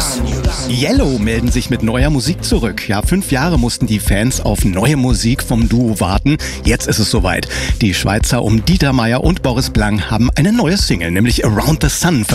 Yellow melden sich mit neuer Musik zurück. Ja, 5 Jahre mussten die Fans auf neue Musik vom Duo warten. Jetzt ist es soweit. Die Schweizer um Dieter Meier und Boris Blank haben eine neue Single, nämlich Around the Sun,